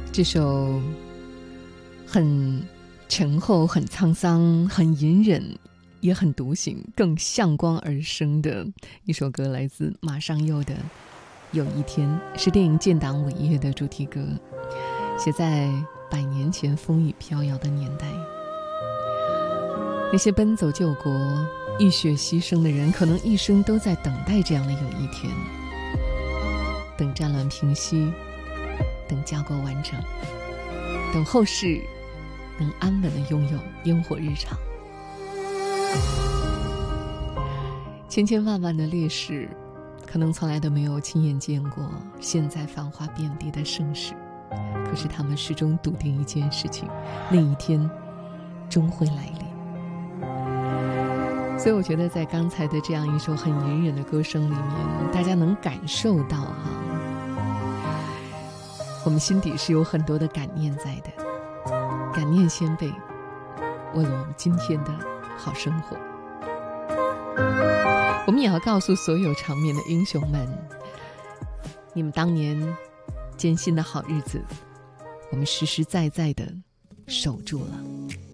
这首很沉厚、很沧桑、很隐忍，也很独行，更向光而生的一首歌，来自马上佑的《有一天》，是电影《建党伟业》的主题歌，写在100年前风雨飘摇的年代。那些奔走救国、浴血牺牲的人，可能一生都在等待这样的有一天，等战乱平息，等家国完整，等后世能安稳地拥有烟火日常。千千万万的烈士，可能从来都没有亲眼见过现在繁华遍地的盛世，可是他们始终笃定一件事情，那一天终会来临。所以我觉得在刚才的这样一首很隐忍的歌声里面，大家能感受到我们心底是有很多的感念在的，感念先辈为了我们今天的好生活。我们也要告诉所有长眠的英雄们，你们当年艰辛的好日子，我们实实在在的守住了。